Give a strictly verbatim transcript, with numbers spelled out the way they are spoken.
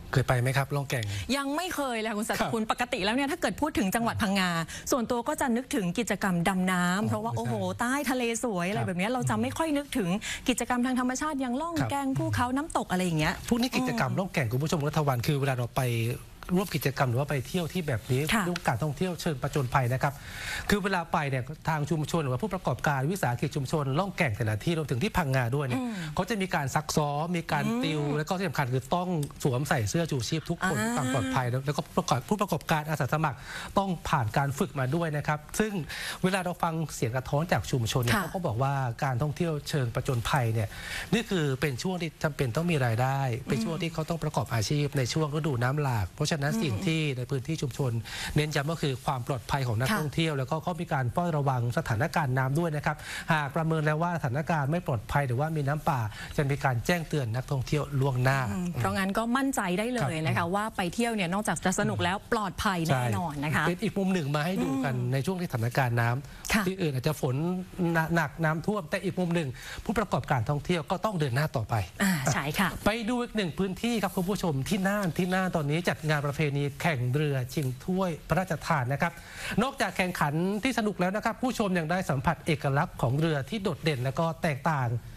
เคยไปไหมครับล่องแก่งยังไม่เคยเลยคุณศักดิ์คุณปกติแล้วเนี่ยถ้าเกิดพูดถึงจังหวัดพังงาส่วนตัวก็จะนึกถึงกิจกรรมดำน้ำเพราะว่าโอ้โหใต้ทะเลสวยอะไรแบบนี้เราจะไม่ค่อยนึกถึงกิจกรรมทางธรรมชาติอย่างล่องแก่งภูเขาน้ำตกอะไรอย่างเงี้ยพวกนี้กิจกรรมล่องแก่งคุณผู้ชมรัฐวันคือเวลาเราไปร่วมกิจกรรมหรือว่าไปเที่ยวที่แบบนี้เรื่องการท่องเที่ยวเชิงประจนภัยนะครับคือเวลาไปเนี่ยทางชุมชนหรือว่าผู้ประกอบการวิสาหกิจชุมชนล่องแก่งแต่ละที่รวมถึงที่พังงาด้วยเนี่ยเขาจะมีการซักซ้อมมีการติวแล้วก็ที่สำคัญคือต้องสวมใส่เสื้อชูชีพทุกคนความปลอดภัยแล้วก็ประกอบผู้ประกอบการอาสาสมัครต้องผ่านการฝึกมาด้วยนะครับซึ่งเวลาเราฟังเสียงกระท้อนจากชุมชนเนี่ยเขาก็บอกว่าการท่องเที่ยวเชิงประจนภัยเนี่ยนี่คือเป็นช่วงที่จำเป็นต้องมีรายได้เป็นช่วงที่เขาต้องประกอบอาชีพในช่วงฤดูน้ำหลากเพราะฉะนั้นสิ่งที่ในพื้นที่ชุมชนเน้นย้ำก็คือความปลอดภัยของนักท่องเที่ยวแล้วก็เขามีการเฝ้าระวังสถานการณ์น้ำด้วยนะครับหากประเมินแล้วว่าสถานการณ์ไม่ปลอดภัยหรือว่ามีน้ำป่าจะมีการแจ้งเตือนนักท่องเที่ยวล่วงหน้าเพราะงั้นก็มั่นใจได้เลยนะคะว่าไปเที่ยวเนี่ยนอกจากจะสนุกแล้วปลอดภัยแน่นอนนะคะเป็นอีกมุมหนึ่งมาให้ดูกันในช่วงที่สถานการณ์น้ำที่อื่นอาจจะฝนหนักน้ำท่วมแต่อีกมุมหนึ่งผู้ประกอบการท่องเที่ยวก็ต้องเดินหน้าต่อไปใช่ค่ะไปดูอีกหนึ่งพื้นที่ครับคุณผู้ชมที่น่านที่น่านตอนนี้จัดงานประเพณีแข่งเรือชิงถ้วยพระราชทานนะครับนอกจากแข่งขันที่สนุกแล้วนะครับผู้ชมยังได้สัมผัสเอกลักษณ์ของเรือที่โดดเด่นและก็แตกต่าง